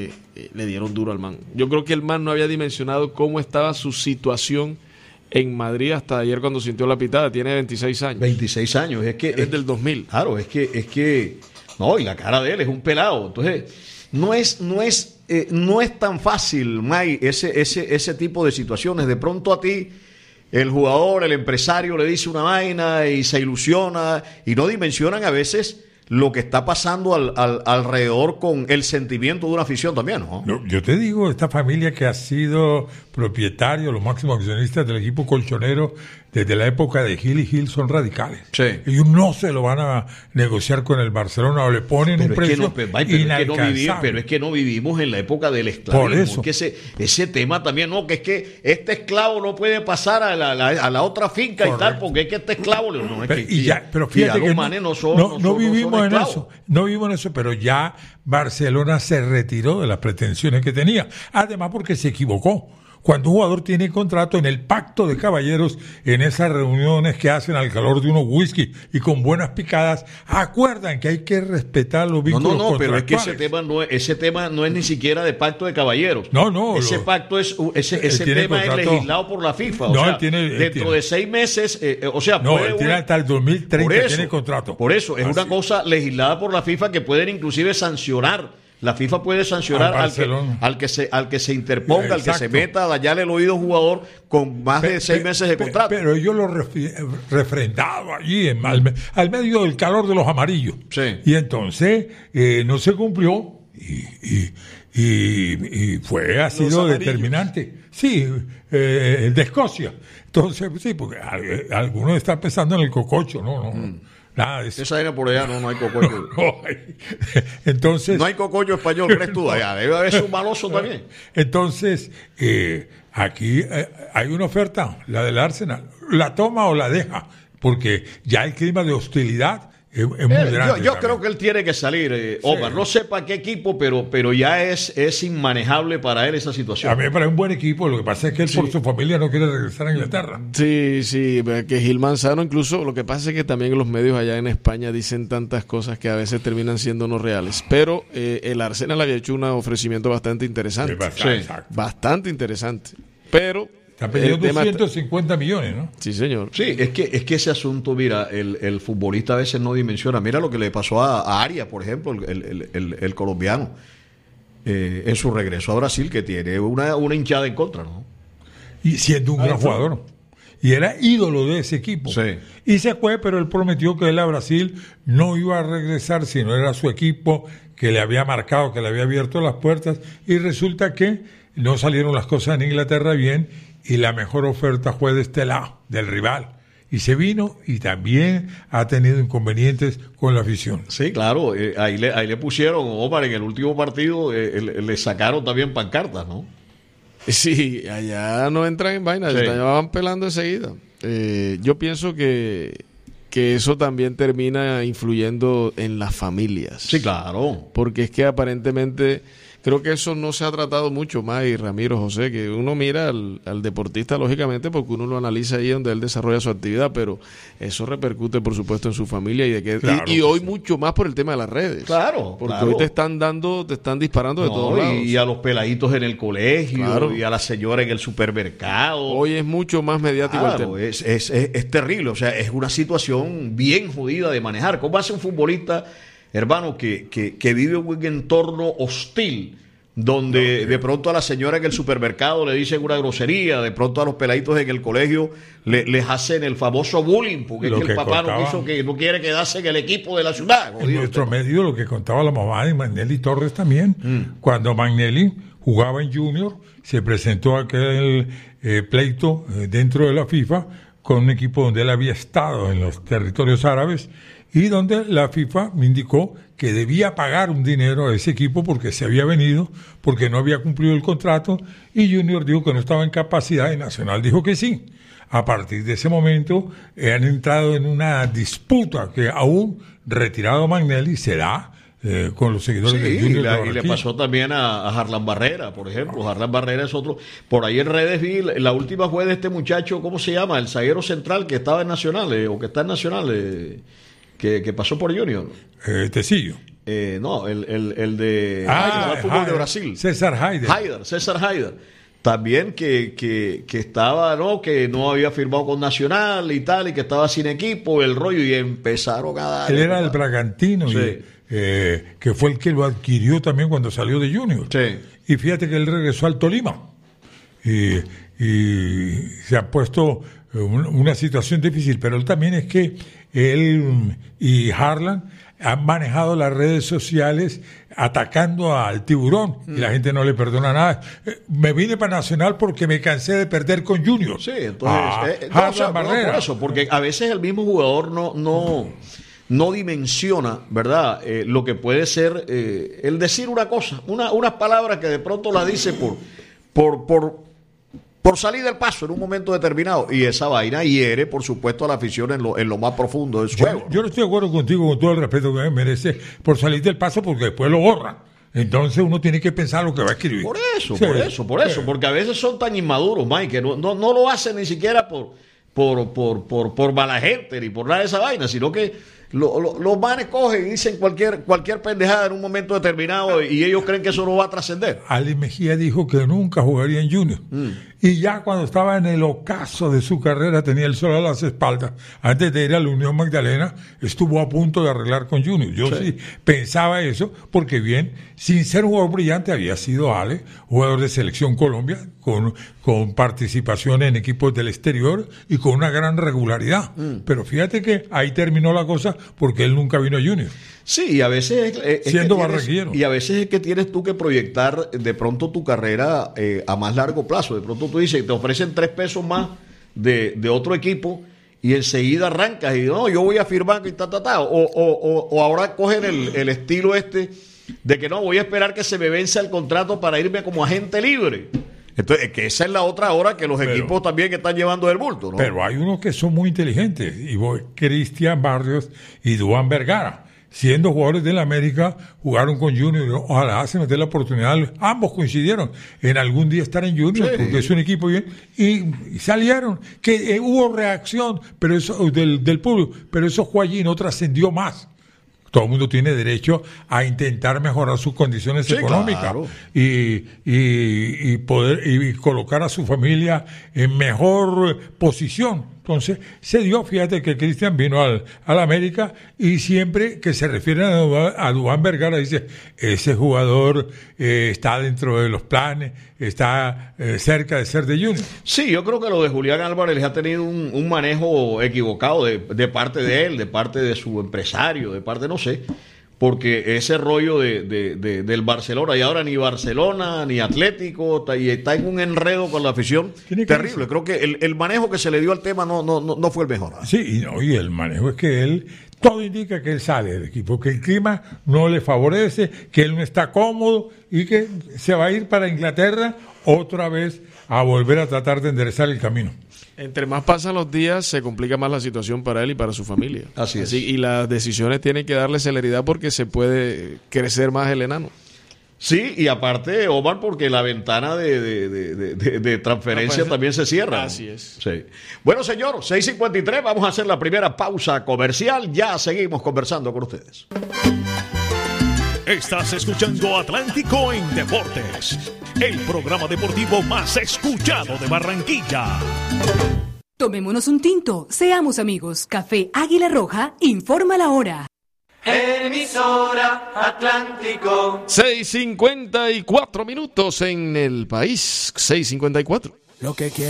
le dieron duro al man. Yo creo que el man no había dimensionado cómo estaba su situación en Madrid hasta ayer cuando sintió la pitada. Tiene 26 años. 26 años, es que es del 2000. Claro, es que no, y la cara de él es un pelado. Entonces, no es tan fácil, May, ese tipo de situaciones. De pronto a ti el jugador, el empresario le dice una vaina y se ilusiona y no dimensionan a veces lo que está pasando alrededor con el sentimiento de una afición también, ¿no? Yo te digo, esta familia que ha sido propietario, los máximos accionistas del equipo colchonero desde la época de Gil y Gil son radicales. Sí. Ellos no se lo van a negociar con el Barcelona o le ponen un precio inalcanzable. Pero es que no vivimos en la época del esclavismo. Por eso. Es que ese tema también, no, que es que este esclavo no puede pasar a la otra finca. Correcto. Y tal, porque es que este esclavo... No, es pero fíjate que no vivimos en esclavos. eso. No vivimos en eso, pero ya Barcelona se retiró de las pretensiones que tenía. Además porque se equivocó. Cuando un jugador tiene contrato en el pacto de caballeros, en esas reuniones que hacen al calor de unos whisky y con buenas picadas, acuerdan que hay que respetar los vínculos contractuales. Pero es que ese tema no es ni siquiera de pacto de caballeros. Ese pacto es ese tema es legislado por la FIFA. Dentro de 6 meses, él tiene hasta el 2030 tiene contrato. Por eso es una cosa legislada por la FIFA que pueden inclusive sancionar. La FIFA puede sancionar al que se interponga, al que se meta a dañarle el oído a un jugador con más de 6 meses de contrato. Pero yo lo refrendado allí, al medio del calor de los amarillos. Sí. Y entonces no se cumplió y ha sido determinante. Sí, el de Escocia. Entonces, sí, porque algunos están pensando en el cococho, ¿no? Nada de eso. Esa era por allá, no hay cocoyo. Entonces, no hay cocoyo español, ¿crees tú? Allá debe haber un maloso también. Entonces, aquí hay una oferta, la del Arsenal. ¿La toma o la deja? Porque ya el clima de hostilidad es muy grande. Yo creo que él tiene que salir, Omar. Sí. No sé para qué equipo, pero ya es inmanejable para él esa situación. A mí me parece un buen equipo. Lo que pasa es que él por su familia no quiere regresar a Inglaterra. Sí, que Gil Manzano incluso, lo que pasa es que también los medios allá en España dicen tantas cosas que a veces terminan siendo no reales. Pero el Arsenal había hecho un ofrecimiento bastante interesante. Bastante interesante. Pero... Está pidiendo 250 millones, ¿no? Sí, señor. Sí, es que ese asunto, mira, el futbolista a veces no dimensiona. Mira lo que le pasó a Arias, por ejemplo, el colombiano, en su regreso a Brasil, que tiene una hinchada en contra, ¿no? Y siendo un gran jugador. Y era ídolo de ese equipo. Sí. Y se fue, pero él prometió que él a Brasil no iba a regresar si no era su equipo, que le había marcado, que le había abierto las puertas. Y resulta que no salieron las cosas en Inglaterra bien. Y la mejor oferta fue de este lado, del rival. Y se vino y también ha tenido inconvenientes con la afición. Sí, claro. Ahí le pusieron, Omar, en el último partido le sacaron también pancartas, ¿no? Sí, allá no entran en vaina, allá van pelando enseguida. Yo pienso que eso también termina influyendo en las familias. Sí, claro. Porque es que aparentemente... Creo que eso no se ha tratado mucho más, y Ramiro, José, que uno mira al deportista, lógicamente, porque uno lo analiza ahí donde él desarrolla su actividad, pero eso repercute, por supuesto, en su familia y hoy mucho más por el tema de las redes. Claro, porque hoy te están disparando de todos lados. Y a los peladitos en el colegio, y a la señora en el supermercado. Hoy es mucho más mediático el tema. Es terrible, o sea, es una situación bien jodida de manejar. ¿Cómo hace un futbolista... hermano, que vive un entorno hostil, donde de pronto a la señora en el supermercado le dicen una grosería, de pronto a los peladitos en el colegio les hacen el famoso bullying, porque es que el papá no quiere quedarse en el equipo de la ciudad. En nuestro medio, lo que contaba la mamá de Magnelli Torres también, cuando Magnelli jugaba en Junior, se presentó aquel pleito dentro de la FIFA con un equipo donde él había estado en los territorios árabes, y donde la FIFA me indicó que debía pagar un dinero a ese equipo porque se había venido, porque no había cumplido el contrato, y Junior dijo que no estaba en capacidad y Nacional dijo que sí. A partir de ese momento han entrado en una disputa que aún retirado Magnelli se da con los seguidores de Junior. Y le pasó también a Harlan Barrera, por ejemplo. Harlan Barrera es otro. Por ahí en redes vi, la última fue de este muchacho, ¿cómo se llama? El zaguero central que estaba en Nacional, o que está en Nacional, que pasó por Junior. Tecillo. No, el de Ah, el fútbol de Haider, Brasil. César Haider. César Haider. También que estaba, ¿no? Que no había firmado con Nacional y tal, y que estaba sin equipo, el rollo, y empezaron a dar. Él era el Bragantino, Sí. que fue el que lo adquirió también cuando salió de Junior. Sí. Y fíjate que él regresó al Tolima. Y se ha puesto una situación difícil, pero él también es que él y Harlan han manejado las redes sociales atacando al Tiburón y la gente no le perdona nada. Me vine para Nacional porque me cansé de perder con Junior. Sí, entonces, Harlan Barrera. por eso, porque a veces el mismo jugador no dimensiona, ¿verdad? Lo que puede ser el decir una cosa, unas palabras que de pronto la dice por salir del paso en un momento determinado. Y esa vaina hiere, por supuesto, a la afición en lo más profundo de su juego. Yo no estoy de acuerdo contigo con todo el respeto que me merece por salir del paso porque después lo borran. Entonces uno tiene que pensar lo que va a escribir. Por eso, Sí. por eso, porque a veces son tan inmaduros, Mike, que no lo hacen ni siquiera por mala gente ni por nada de esa vaina, sino que los manes cogen y dicen cualquier pendejada en un momento determinado y ellos creen que eso no va a trascender. Ali Mejía dijo que nunca jugaría en Junior. Y ya cuando estaba en el ocaso de su carrera, tenía el sol a las espaldas. Antes de ir a la Unión Magdalena, estuvo a punto de arreglar con Junior. Yo sí pensaba eso, porque bien, sin ser un jugador brillante, había sido Ale, jugador de Selección Colombia, con participación en equipos del exterior y con una gran regularidad. Pero fíjate que ahí terminó la cosa porque él nunca vino a Junior. Sí, y a veces Siendo barranquillero. Y a veces es que tienes tú que proyectar de pronto tu carrera a más largo plazo. De pronto tú dices, te ofrecen 3 pesos más de otro equipo y enseguida arrancas y no, yo voy a firmar y o ahora cogen el estilo de que no, voy a esperar que se me venza el contrato para irme como agente libre. Entonces, que esa es la otra hora que los equipos también están llevando del bulto, ¿no? Pero hay unos que son muy inteligentes, y Cristian Barrios y Duván Vergara. Siendo jugadores del América, jugaron con Junior. Ojalá se nos dé la oportunidad. Ambos coincidieron en algún día estar en Junior, Sí. porque es un equipo bien. Y salieron. Que hubo reacción pero eso del público, pero eso fue allí, no trascendió más. Todo el mundo tiene derecho a intentar mejorar sus condiciones Sí, económicas claro. y poder y colocar a su familia en mejor posición. Entonces, se dio, fíjate que Cristian vino al América y siempre que se refieren a Duván Vergara dice, ese jugador está dentro de los planes, está cerca de ser de Junior. Sí, yo creo que lo de Julián Álvarez les ha tenido un manejo equivocado de parte de él, de parte de su empresario, de parte, no sé, porque ese rollo del Barcelona, y ahora ni Barcelona ni Atlético, y está en un enredo con la afición Tiene que terrible. Creo que el manejo que se le dio al tema no fue el mejor. Sí, y el manejo es que él, todo indica que él sale del equipo, que el clima no le favorece, que él no está cómodo y que se va a ir para Inglaterra otra vez a volver a tratar de enderezar el camino. Entre más pasan los días, se complica más la situación para él y para su familia. Así es. Y las decisiones tienen que darle celeridad porque se puede crecer más el enano. Sí, y aparte, Omar, porque la ventana de transferencia también se cierra. Así es. Sí. Bueno, señor, 6:53, vamos a hacer la primera pausa comercial. Ya seguimos conversando con ustedes. Estás escuchando Atlántico en Deportes, el programa deportivo más escuchado de Barranquilla. Tomémonos un tinto, seamos amigos. Café Águila Roja informa la hora. Emisora Atlántico. 6:54 minutos en el país. 6:54. Lo que quiero.